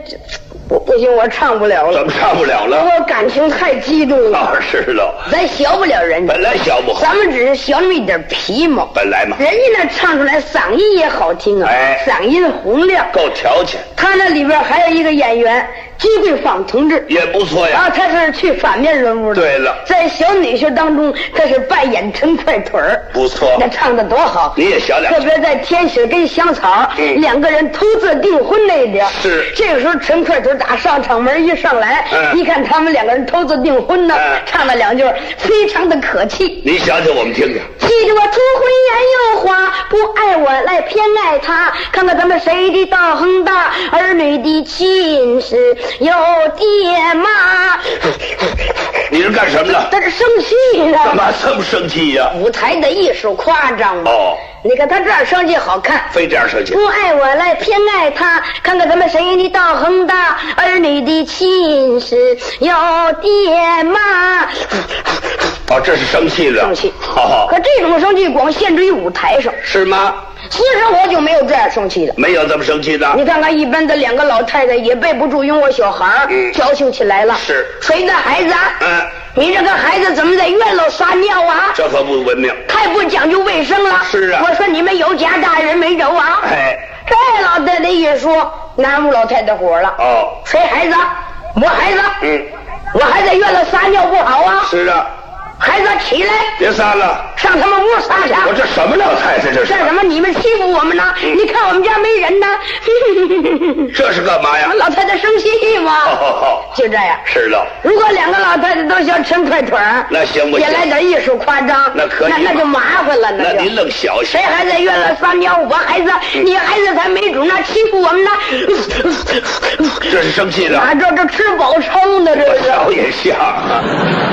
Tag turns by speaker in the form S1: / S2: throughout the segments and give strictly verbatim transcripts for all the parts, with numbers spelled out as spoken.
S1: 我不行，我唱不了了。
S2: 怎么唱不了了？
S1: 我感情太激动了。
S2: 啊，是了。
S1: 咱学不了人家，
S2: 本来学不好，
S1: 咱们只是学那么一点皮毛。
S2: 本来嘛，
S1: 人家那唱出来嗓音也好听啊，
S2: 哎，
S1: 嗓音洪亮，
S2: 够条件。
S1: 他那里边还有一个演员鞠桂芳同志，
S2: 也不错呀。
S1: 啊，他是去反面人物的。
S2: 对了，
S1: 在小女婿当中，他是扮演陈快腿儿，
S2: 不错。
S1: 那唱的多好！
S2: 你也学两句。
S1: 特别在天使跟香草、嗯、两个人偷自订婚那一点，
S2: 是
S1: 这个时候陈快腿打上场门一上来，嗯、一看他们两个人偷自订婚呢，嗯、唱了两句，非常的可气。
S2: 你想想，我们听听。
S1: 记着我初婚言有话，不爱我来偏爱他，看看咱们谁的道行大，儿女的亲事有爹妈。
S2: 你是干什么了？
S1: 他是生气了。
S2: 干嘛这么生气呀、啊？
S1: 舞台的艺术夸张
S2: 哦。
S1: 你看他这样生气好看，
S2: 非这样生气。
S1: 不爱我来偏爱他，看看咱们谁的道行大，儿女的亲事有爹妈。
S2: 哦，这是生气了。
S1: 生气。
S2: 好好。
S1: 可这种生气光限制于舞台上。
S2: 是吗？
S1: 私生活就没有这样生气的。
S2: 没有这么生气的。
S1: 你看看一般的两个老太太也背不住用我小孩，嗯，矫情起来了。
S2: 是。
S1: 谁的孩子？
S2: 嗯。
S1: 你这个孩子怎么在院楼撒尿啊？
S2: 这可不文明，
S1: 太不讲究卫生了。
S2: 是啊。
S1: 我说你们有家大人没有啊？
S2: 哎，
S1: 这老太太一说，南屋老太太火了。
S2: 哦，
S1: 谁孩子？我孩子。
S2: 嗯，
S1: 我还在院子撒尿不好啊？
S2: 是啊。
S1: 孩子起来，
S2: 别撒了，
S1: 上他们屋撒去。
S2: 我这什么老太太这是？
S1: 这什么？你们欺负我们呢？嗯、你看我们家没人呢。
S2: 这是干嘛呀？
S1: 老太太生气嘛。
S2: 好好好，
S1: 就这样。
S2: 是的。
S1: 如果两个老太太都像陈快腿儿，
S2: 那行不行？
S1: 也来点艺术夸张，
S2: 那可以。
S1: 那那就麻烦了。那
S2: 那您愣小心。
S1: 谁还在院了撒尿？我孩子，嗯、你孩子才没准呢，欺负我们呢。
S2: 这是生气的。
S1: 啊，这这吃饱撑的，这是。
S2: 我也像啊。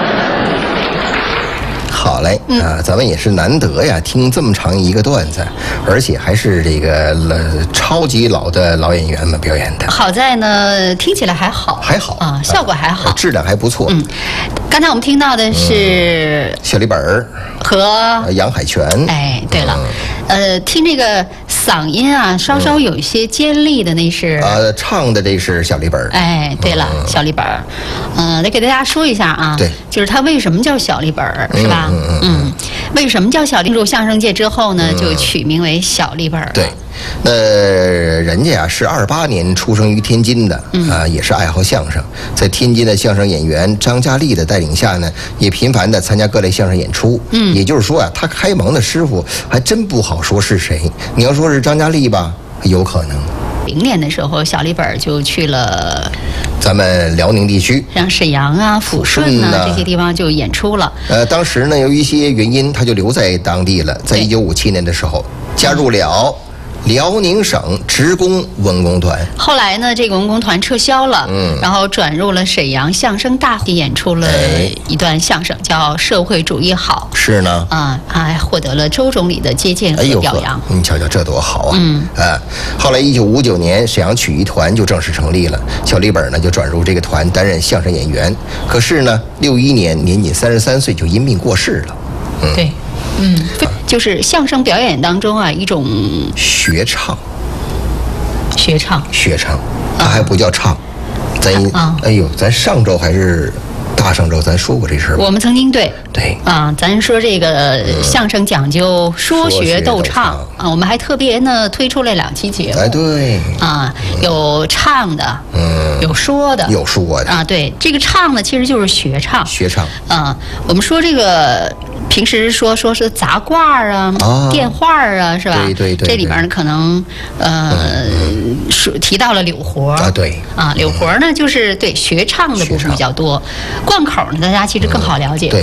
S3: 好嘞，啊、呃，咱们也是难得呀，听这么长一个段子，而且还是这个呃超级老的老演员们表演的。
S4: 好在呢，听起来还好，
S3: 还好
S4: 啊，效果还好，
S3: 呃、质量还不错。
S4: 嗯，刚才我们听到的是、
S3: 嗯、小李本儿
S4: 和
S3: 杨海泉。
S4: 哎，对了，嗯、呃，听这个嗓音啊，稍稍有一些尖利的，那是
S3: 呃唱的这是小李本儿。
S4: 哎，对了，嗯、小李本儿，嗯、呃，得给大家说一下啊，
S3: 对，
S4: 就是他为什么叫小李本儿，是吧？
S3: 嗯嗯
S4: 嗯，为什么叫小李？进入相声界之后呢，就取名为小李本儿。
S3: 对，那人家啊是二八年出生于天津的，嗯、啊，也是爱好相声，在天津的相声演员张嘉丽的带领下呢，也频繁的参加各类相声演出。嗯，也就是说啊，他开蒙的师傅还真不好说是谁。你要说是张嘉丽吧，有可能。
S4: 零年的时候，小李本儿就去了
S3: 咱们辽宁地区，
S4: 像沈阳啊、抚顺啊这些地方就演出了。
S3: 呃，当时呢，由于一些原因，他就留在当地了。在一九五七年的时候，加入了辽宁省职工文工团。
S4: 后来呢，这个文工团撤销了，嗯，然后转入了沈阳相声大会，演出了一段相声，叫《社会主义好》。
S3: 是呢，
S4: 啊，还获得了周总理的接见和表扬。
S3: 哎、你瞧瞧，这多好啊！
S4: 嗯，
S3: 啊，后来一九五九年，沈阳曲艺团就正式成立了，小李本呢就转入这个团担任相声演员。可是呢，六一年年仅三十三岁就因病过世了。
S4: 嗯，对。嗯，就是相声表演当中啊，一种
S3: 学唱，
S4: 学唱，
S3: 学唱，它还不叫唱。咱、啊、哎呦，咱上周还是大上周咱说过这事儿。
S4: 我们曾经对
S3: 对
S4: 啊，咱说这个相声讲究说学逗唱、嗯、啊，我们还特别呢推出了两期节目。
S3: 哎，对
S4: 啊，有唱的，嗯，有说的，
S3: 有说的
S4: 啊。对，这个唱呢，其实就是学唱，
S3: 学唱
S4: 啊。我们说这个。平时说说是杂卦啊、哦、电话啊，是吧？
S3: 对对 对, 对。
S4: 这里边呢，可能呃、嗯、说提到了柳活
S3: 啊，对
S4: 啊，柳活呢就是对学唱的部分比较多，贯口呢大家其实更好了解。
S3: 嗯、对。